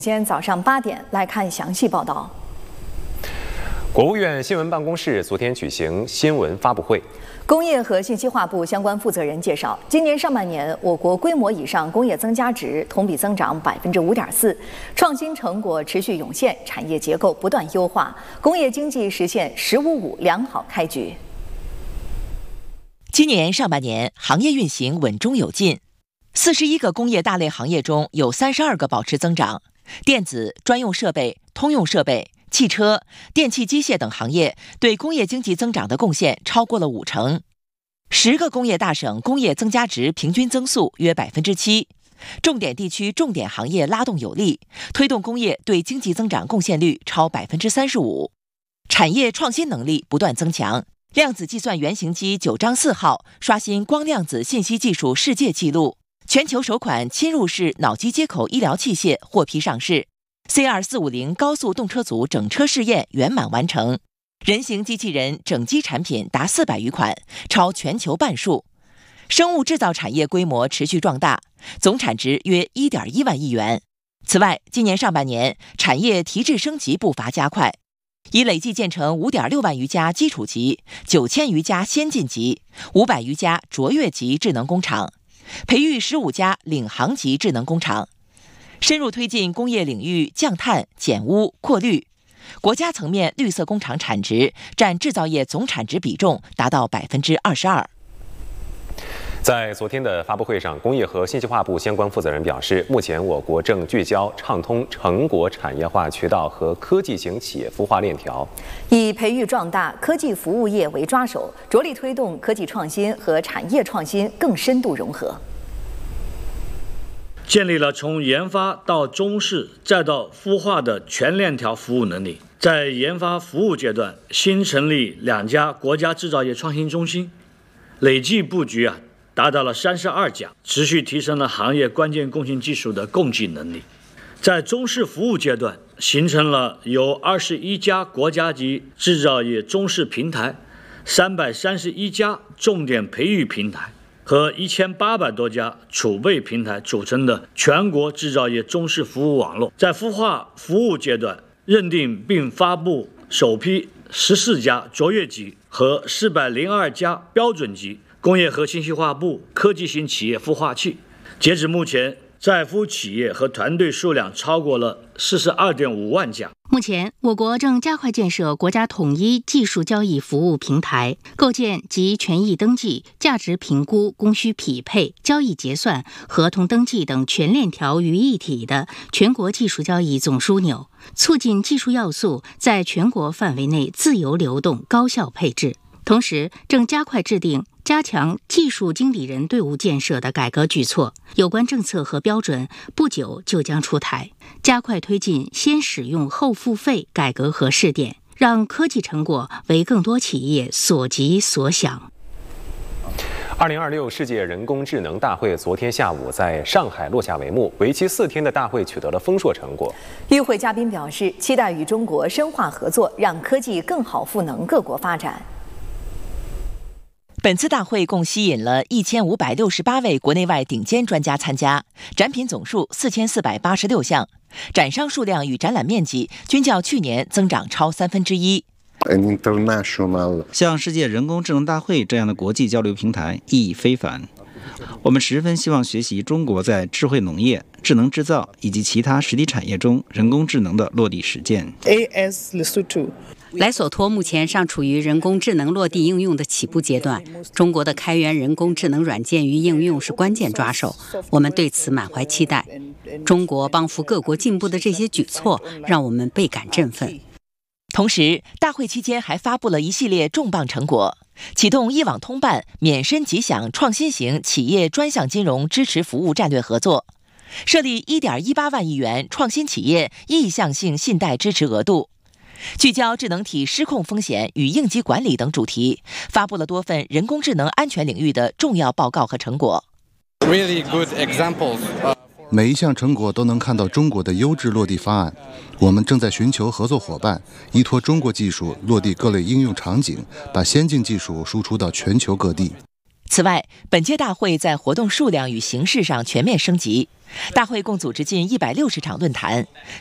今天早上8点来看详细报道。 国务院新闻办公室昨天举行新闻发布会。 工业和信息化部相关负责人介绍，今年上半年我国规模以上工业增加值同比增长5.4%，创新成果持续涌现，产业结构不断优化，工业经济实现“15+5”良好开局。 今年上半年，行业运行稳中有进，41个工业大类行业中有32个保持增长。电子、专用设备、通用设备、汽车、电气机械等行业对工业经济增长的贡献超过了50%。10个工业大省工业增加值平均增速约7%，重点地区重点行业拉动有力，推动工业对经济增长贡献率超35%。产业创新能力不断增强，量子计算原型机9章4号刷新光量子信息技术世界纪录。全球首款侵入式脑机接口医疗器械获批上市 ，C2450 高速动车组整车试验圆满完成，人形机器人整机产品达400余款，超全球半数。生物制造产业规模持续壮大，总产值约1.1万亿元。此外，今年上半年产业提质升级步伐加快，已累计建成5.6万余家基础级、9000余家先进级、500余家卓越级智能工厂。培育15家领航级智能工厂，深入推进工业领域降碳、减污、扩绿。国家层面绿色工厂产值占制造业总产值比重达到22%。 在昨天的发布会上，工业和信息化部相关负责人表示，目前我国正聚焦畅通成果产业化渠道和科技型企业孵化链条， 以培育壮大科技服务业为抓手，着力推动科技创新和产业创新更深度融合。 建立了从研发到中试再到孵化的全链条服务能力。在研发服务阶段，新成立2家国家制造业创新中心，累计布局达到了32家，持续提升了行业关键共性技术的供给能力。在中试服务阶段，形成了由21家国家级制造业中试平台、331家重点培育平台和1800多家储备平台组成的全国制造业中试服务网络。在孵化服务阶段，认定并发布首批14家卓越级和402家标准级工业和信息化部科技型企业孵化器。截止目前，在孵企业和团队数量超过了42.5万家。 目前，我国正加快建设国家统一技术交易服务平台，构建集权益登记、价值评估、供需匹配、交易结算、合同登记等全链条于一体的全国技术交易总枢纽，促进技术要素在全国范围内自由流动、高效配置。同时，正加快制定加强技术经理人队伍建设的改革举措，有关政策和标准不久就将出台，加快推进先使用后付费改革和试点，让科技成果为更多企业所及所享。 2026世界人工智能大会昨天下午在上海落下帷幕，为期4天的大会取得了丰硕成果。 与会嘉宾表示，期待与中国深化合作，让科技更好赋能各国发展。 本次大会共吸引了1568位国内外顶尖专家参加，展品总数4486项，展商数量与展览面积均较去年增长超1/3。 像世界人工智能大会这样的国际交流平台意义非凡。我们十分希望学习中国在智慧农业、智能制造以及其他实体产业中人工智能的落地实践。 莱索托目前尚处于人工智能落地应用的起步阶段，中国的开源人工智能软件与应用是关键抓手，我们对此满怀期待。中国帮扶各国进步的这些举措，让我们倍感振奋。 同时，大会期间还发布了一系列重磅成果，启动一网通办免申即享创新型企业专项金融支持服务战略合作，设立1.18万亿元创新企业意向性信贷支持额度，聚焦智能体失控风险与应急管理等主题，发布了多份人工智能安全领域的重要报告和成果。 每一项成果都能看到中国的优质落地方案。我们正在寻求合作伙伴，依托中国技术落地各类应用场景，把先进技术输出到全球各地。 此外，本届大会在活动数量与形式上全面升级。大会共组织近160场论坛，